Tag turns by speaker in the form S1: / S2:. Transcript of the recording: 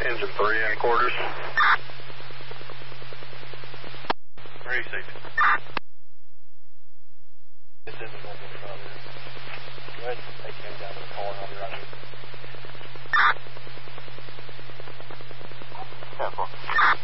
S1: Engine 3 and quarters. 36.
S2: This isn't what we're about. Go ahead and take him down to the car and I'll be right here.